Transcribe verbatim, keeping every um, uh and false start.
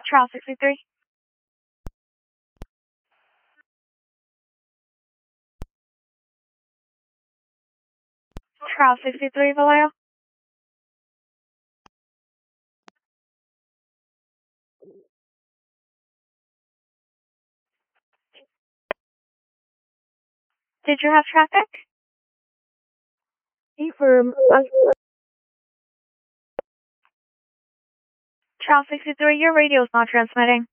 Trial sixty-three. Trial sixty-three, Vallejo. Did you have traffic? Affirm. Trial sixty-three, your radio is not transmitting.